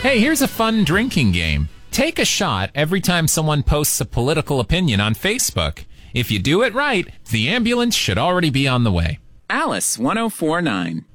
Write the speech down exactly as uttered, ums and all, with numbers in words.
Hey, here's a fun drinking game. Take a shot every time someone posts a political opinion on Facebook. If you do it right, the ambulance should already be on the way. Alice one oh four point nine.